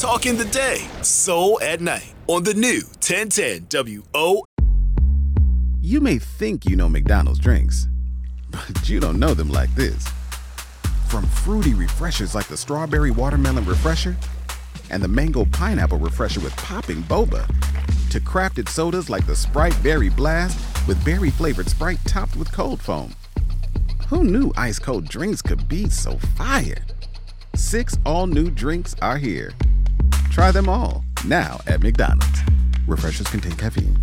Talking the day, soul at night on the new 1010 WO. You may think you know McDonald's drinks, but you don't know them like this. From fruity refreshers like the Strawberry Watermelon Refresher and the Mango Pineapple Refresher with popping boba, to crafted sodas like the Sprite Berry Blast with berry-flavored Sprite topped with cold foam. Who knew ice-cold drinks could be so fire? 6 all-new drinks are here. Try them all, now at McDonald's. Refreshers contain caffeine.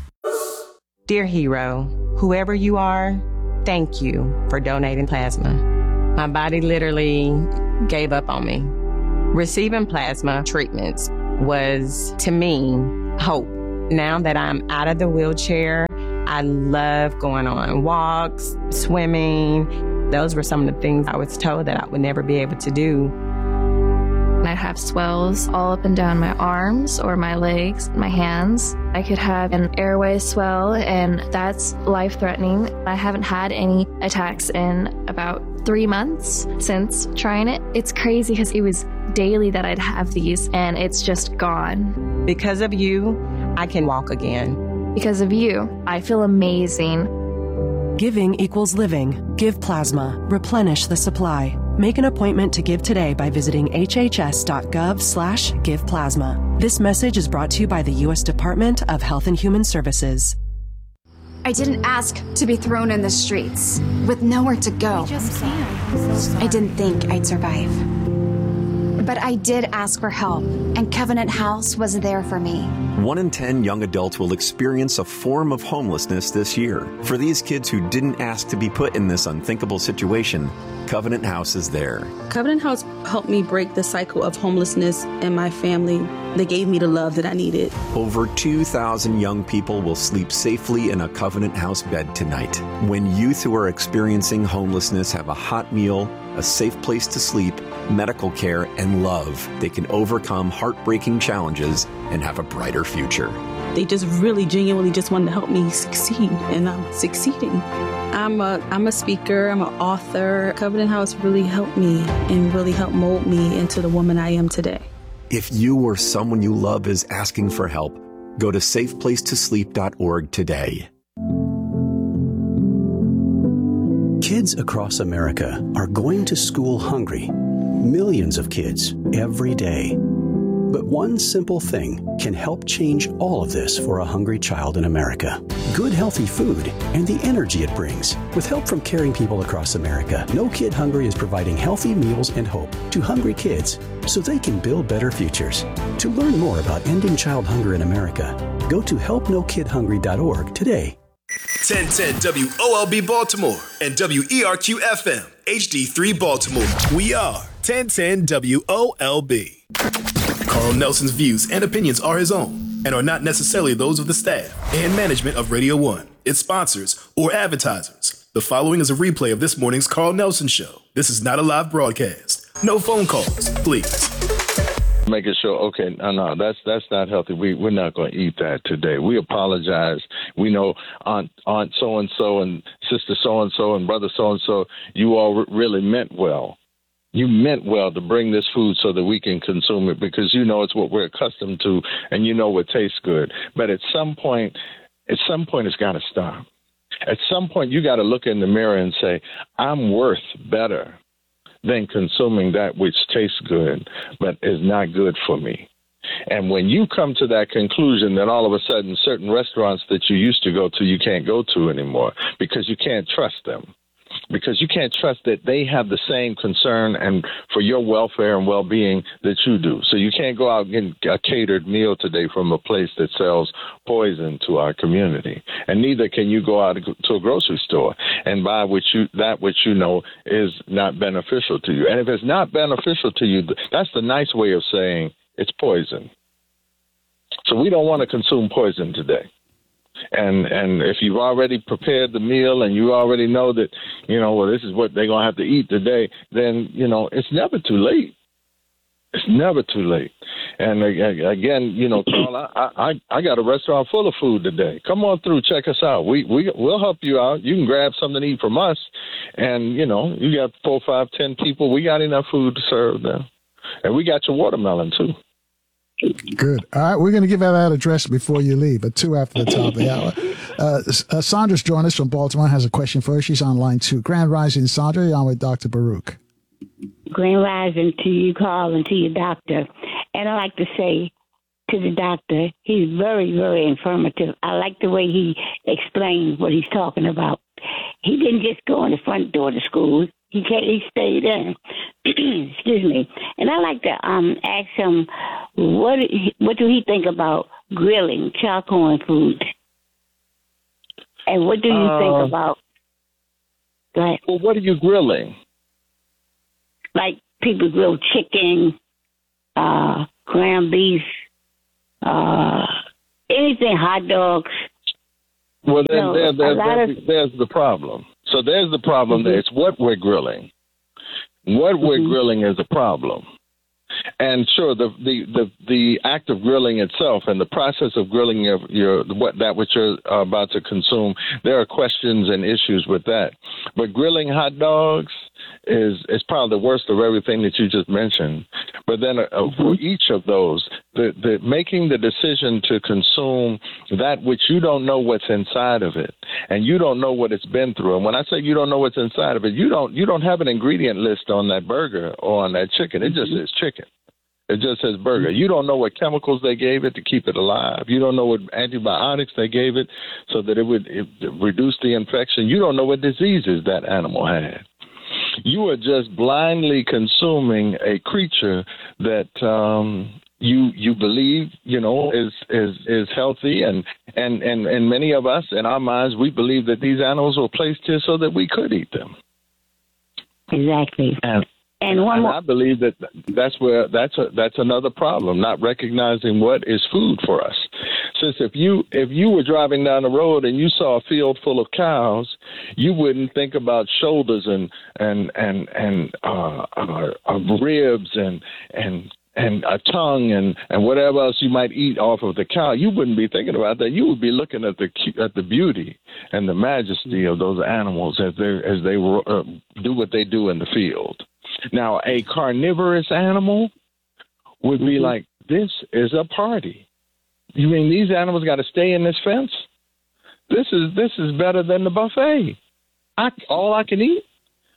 Dear hero, whoever you are, thank you for donating plasma. My body literally gave up on me. Receiving plasma treatments was, to me, hope. Now that I'm out of the wheelchair, I love going on walks, swimming. Those were some of the things I was told that I would never be able to do. I have swells all up and down my arms or my legs, my hands. I could have an airway swell, and that's life-threatening. I haven't had any attacks in about 3 months since trying it. It's crazy because it was daily that I'd have these, and it's just gone. Because of you, I can walk again. Because of you, I feel amazing. Giving equals living. Give plasma. Replenish the supply. Make an appointment to give today by visiting hhs.gov/giveplasma. This message is brought to you by the U.S. Department of Health and Human Services. I didn't ask to be thrown in the streets with nowhere to go. I didn't think I'd survive. But I did ask for help, and Covenant House was there for me. 1 in 10 young adults will experience a form of homelessness this year. For these kids who didn't ask to be put in this unthinkable situation, Covenant House is there. Covenant House helped me break the cycle of homelessness in my family. They gave me the love that I needed. Over 2,000 young people will sleep safely in a Covenant House bed tonight. When youth who are experiencing homelessness have a hot meal, a safe place to sleep, medical care, and love, they can overcome heartbreaking challenges and have a brighter future. They just really genuinely just wanted to help me succeed, and I'm succeeding. I'm a speaker, I'm an author. Covenant House really helped me and really helped mold me into the woman I am today. If you or someone you love is asking for help, go to safeplacetosleep.org today. Kids across America are going to school hungry. Millions of kids every day. But one simple thing can help change all of this for a hungry child in America. Good, healthy food and the energy it brings. With help from caring people across America, No Kid Hungry is providing healthy meals and hope to hungry kids so they can build better futures. To learn more about ending child hunger in America, go to helpnokidhungry.org today. 1010 WOLB Baltimore and WERQ FM HD3 Baltimore. We are 1010 WOLB. Carl Nelson's views and opinions are his own and are not necessarily those of the staff and management of Radio 1, its sponsors, or advertisers. The following is a replay of this morning's Carl Nelson Show. This is not a live broadcast. No phone calls, please. Making sure, okay, no, that's not healthy. We're not going to eat that today. We apologize. We know Aunt so-and-so and Sister so-and-so and Brother so-and-so, you all really meant well. You meant well to bring this food so that we can consume it because you know it's what we're accustomed to and you know it tastes good. But at some point it's got to stop. At some point you got to look in the mirror and say, I'm worth better than consuming that which tastes good but is not good for me. And when you come to that conclusion, then all of a sudden certain restaurants that you used to go to, you can't go to anymore because you can't trust them. Because you can't trust that they have the same concern and for your welfare and well-being that you do. So you can't go out and get a catered meal today from a place that sells poison to our community. And neither can you go out to a grocery store and buy that which you know is not beneficial to you. And if it's not beneficial to you, that's the nice way of saying it's poison. So we don't want to consume poison today. And if you've already prepared the meal and you already know that, this is what they're going to have to eat today, then, it's never too late. It's never too late. And again, Carl, I got a restaurant full of food today. Come on through, check us out. We'll help you out. You can grab something to eat from us. And, you got 4, 5, 10 people. We got enough food to serve them. And we got your watermelon, too. Good. All right, we're going to give out that address before you leave, at 2 after the top of the hour. Sandra's joined us from Baltimore, has a question for her. She's on line 2. Grand Rising, Sandra. You're on with Dr. Baruch. Grand Rising to you, Carl, and to your doctor. And I like to say to the doctor, he's very, very informative. I like the way he explains what he's talking about. He didn't just go in the front door to school. He stayed in. Excuse me. And I like to ask him, what do he think about grilling charcoal and food? And what do you think about? Go ahead. Well, what are you grilling? Like people grill chicken, ground beef, anything, hot dogs. Well, then there's the problem. So there's the problem. Mm-hmm. It's what we're grilling. What we're grilling is a problem. And sure, the act of grilling itself and the process of grilling which you're about to consume, there are questions and issues with that. But grilling hot dogs is probably the worst of everything that you just mentioned. But then for each of those, the making the decision to consume that which you don't know what's inside of it, and you don't know what it's been through. And when I say you don't know what's inside of it, you don't have an ingredient list on that burger or on that chicken. It just says chicken. It just says burger. You don't know what chemicals they gave it to keep it alive. You don't know what antibiotics they gave it so that it would reduce the infection. You don't know what diseases that animal had. You are just blindly consuming a creature that you believe is healthy, and many of us in our minds, we believe that these animals were placed here so that we could eat them. Exactly. And I believe that's another problem, not recognizing what is food for us. Since if you were driving down the road and you saw a field full of cows, you wouldn't think about shoulders and ribs and a tongue and whatever else you might eat off of the cow. You wouldn't be thinking about that. You would be looking at the beauty and the majesty of those animals as they do what they do in the field. Now, a carnivorous animal would be like, this is a party. You mean these animals got to stay in this fence? This is better than the buffet. All I can eat.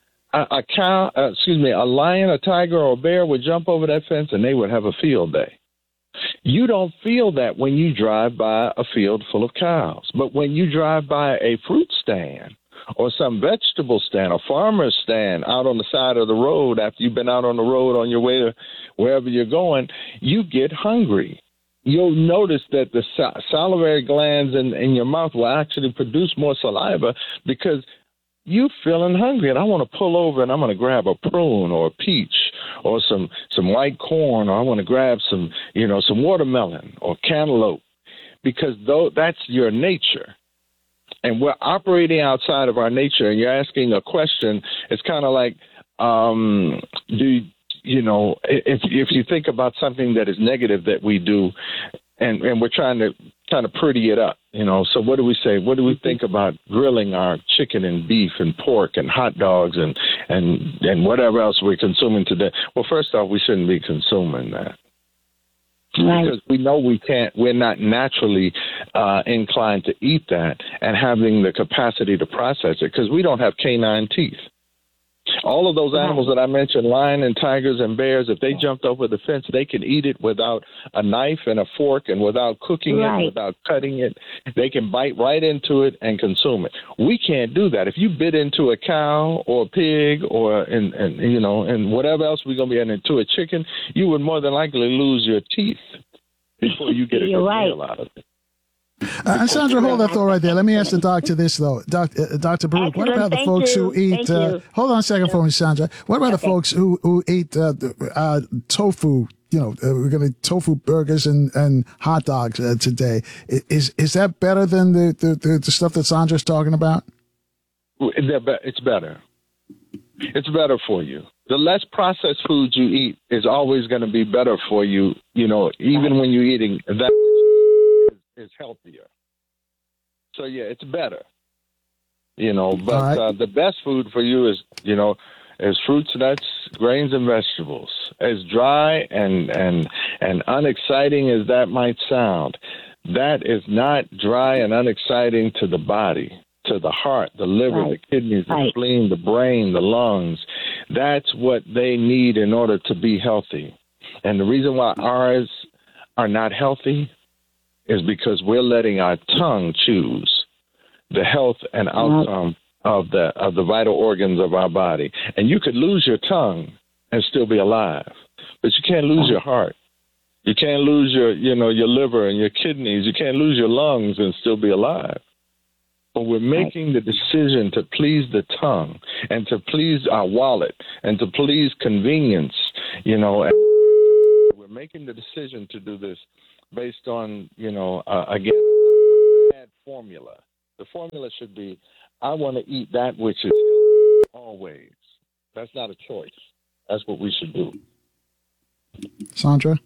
A lion, a tiger, or a bear would jump over that fence and they would have a field day. You don't feel that when you drive by a field full of cows. But when you drive by a fruit stand or some vegetable stand, a farmer's stand out on the side of the road after you've been out on the road on your way to wherever you're going, you get hungry. You'll notice that the salivary glands in your mouth will actually produce more saliva because you feeling hungry, and I want to pull over and I'm going to grab a prune or a peach or some white corn, or I want to grab some watermelon or cantaloupe, because that's your nature. And we're operating outside of our nature, and you're asking a question. It's kind of like, if you think about something that is negative that we do, and we're trying to kind of pretty it up, So what do we say? What do we think about grilling our chicken and beef and pork and hot dogs and whatever else we're consuming today? Well, first off, we shouldn't be consuming that. Right. Because we know we're not naturally inclined to eat that and having the capacity to process it, because we don't have canine teeth. All of those animals that I mentioned, lion and tigers and bears, if they jumped over the fence, they can eat it without a knife and a fork and without cooking it, without cutting it. They can bite right into it and consume it. We can't do that. If you bit into a cow or a pig or and whatever else we're going to be into a chicken, you would more than likely lose your teeth before you get a good meal out of it. And Sandra, hold that thought right there. Let me ask the doctor this, though. Dr. Baruch, what about the folks who eat... hold on a second for me, Sandra. What about the folks who eat tofu? We're going to tofu burgers and hot dogs today. Is that better than the stuff that Sandra's talking about? It's better. It's better for you. The less processed foods you eat is always going to be better for you, even when you're eating that is healthier. So yeah, it's better. But the best food for you is fruits, nuts, grains, and vegetables. As dry and And unexciting as that might sound, that is not dry and unexciting to the body, to the heart, the liver, the kidneys, the spleen, the brain, the lungs. That's what they need in order to be healthy. And the reason why ours are not healthy is because we're letting our tongue choose the health and outcome of the vital organs of our body. And you could lose your tongue and still be alive, but you can't lose your heart. You can't lose your liver and your kidneys. You can't lose your lungs and still be alive. But we're making the decision to please the tongue and to please our wallet and to please convenience, and we're making the decision to do this based on, again, a bad formula. The formula should be, I want to eat that which is healthy always. That's not a choice. That's what we should do. Sandra?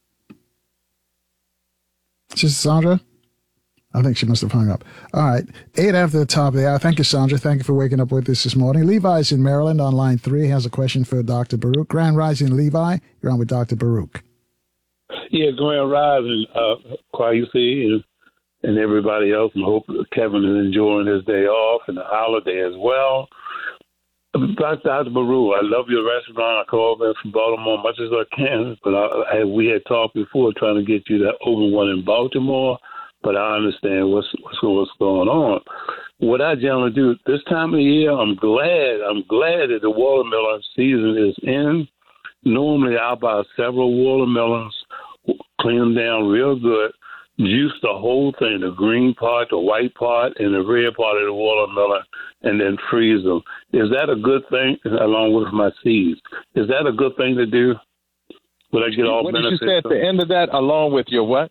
Sister Sandra? I think she must have hung up. All right. 8 after the top of the hour. Thank you, Sandra. Thank you for waking up with us this morning. Levi's in Maryland on line 3 has a question for Dr. Baruch. Grand Rising, Levi. You're on with Dr. Baruch. Yeah, Grand Rising, Kwayusi and everybody else. And hope Kevin is enjoying his day off and the holiday as well. Dr. Baruch, I love your restaurant. I call in from Baltimore as much as I can, but we had talked before trying to get you to open one in Baltimore, but I understand what's going on. What I generally do this time of year, I'm glad that the watermelon season is in. Normally, I'll buy several watermelons, clean them down real good, juice the whole thing, the green part, the white part, and the red part of the watermelon, and then freeze them. Is that a good thing, along with my seeds? Is that a good thing to do? Would I get all benefits? What did you say at the end of that, along with your what?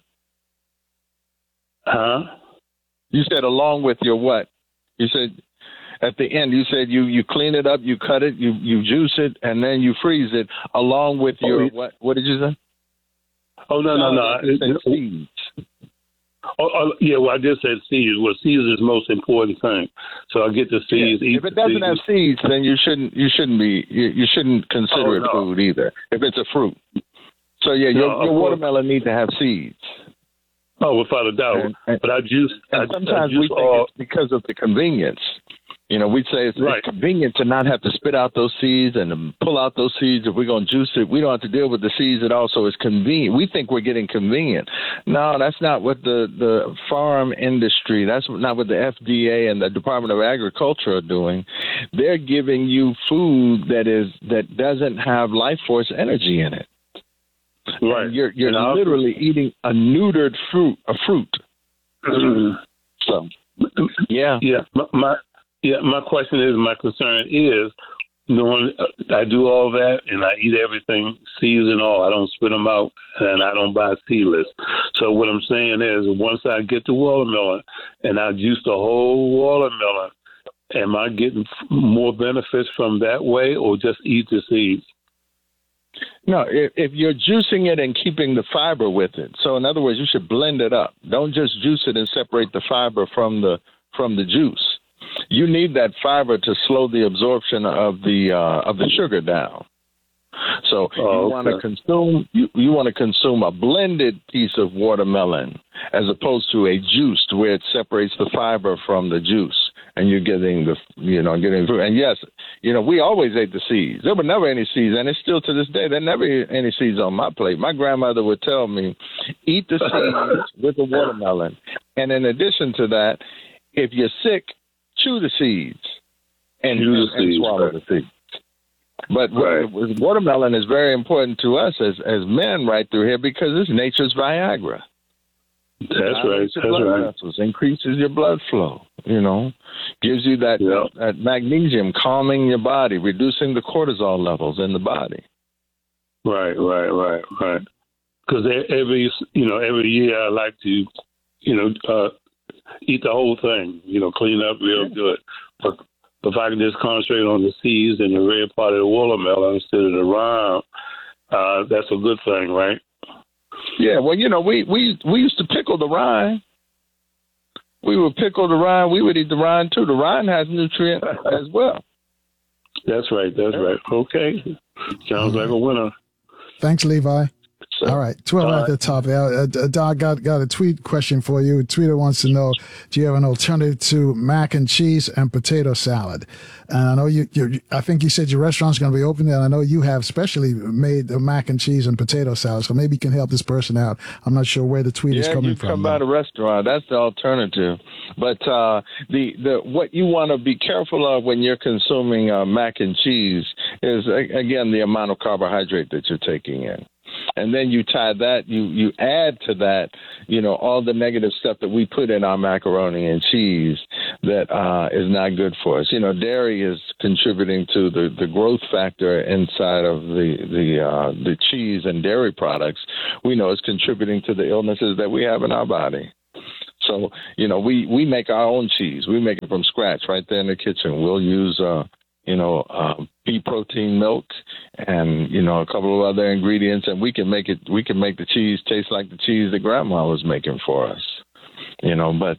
Huh? You said along with your what? You said at the end, you said you clean it up, you cut it, you juice it, and then you freeze it along with your what? What did you say? Oh, no. Seeds. Yeah, well, I just said seeds. Well, seeds is the most important thing. So I get the seeds. Yeah. If it doesn't have seeds, then you shouldn't consider it food either. If it's a fruit. So yeah, your watermelon needs to have seeds. Oh, without a doubt. But I juice. Sometimes we think it's because of the convenience. We'd say it's convenient to not have to spit out those seeds and to pull out those seeds. If we're going to juice it, we don't have to deal with the seeds at all, so it's convenient. We think we're getting convenient. No, that's not what the farm industry, that's not what the FDA and the Department of Agriculture are doing. They're giving you food that doesn't have life force energy in it. Right. And you're literally eating a neutered fruit. So, yeah. Yeah, my concern is, knowing I do all that and I eat everything, seeds and all. I don't spit them out and I don't buy seedless. So what I'm saying is, once I get the watermelon and I juice the whole watermelon, am I getting more benefits from that way or just eat the seeds? No, if you're juicing it and keeping the fiber with it. So in other words, you should blend it up. Don't just juice it and separate the fiber from the juice. You need that fiber to slow the absorption of the sugar down. So you want to consume a blended piece of watermelon as opposed to a juiced where it separates the fiber from the juice, and you're getting getting fruit. And yes, we always ate the seeds. There were never any seeds, and it's still to this day there never any seeds on my plate. My grandmother would tell me, eat the seeds with the watermelon, and in addition to that, if you're sick, chew the seeds and swallow the seeds. But watermelon is very important to us as men right through here because it's nature's Viagra. That's right. Vessels, increases your blood flow, gives you that magnesium, calming your body, reducing the cortisol levels in the body. Right. Because every year I like to, eat the whole thing, clean up real good. But if I can just concentrate on the seeds and the red part of the watermelon instead of the rind, that's a good thing, right? Yeah, well, we used to pickle the rind. We would pickle the rind. We would eat the rind, too. The rind has nutrients as well. That's right. Okay. Sounds like a winner. Thanks, Levi. So, all right, 12 at the top. Doc, got a tweet question for you. A tweeter wants to know, do you have an alternative to mac and cheese and potato salad? And I know I think you said your restaurant's going to be open, and I know you have specially made the mac and cheese and potato salad, so maybe you can help this person out. I'm not sure where the tweet is coming from. Yeah, you come by the restaurant. That's the alternative. But the what you want to be careful of when you're consuming mac and cheese is, again, the amount of carbohydrate that you're taking in. And then you tie that, you add to that, all the negative stuff that we put in our macaroni and cheese that is not good for us. Dairy is contributing to the growth factor inside of the cheese and dairy products. We know it's contributing to the illnesses that we have in our body. So, we make our own cheese. We make it from scratch right there in the kitchen. We'll use pea protein milk and, a couple of other ingredients, and we can make the cheese taste like the cheese that grandma was making for us. But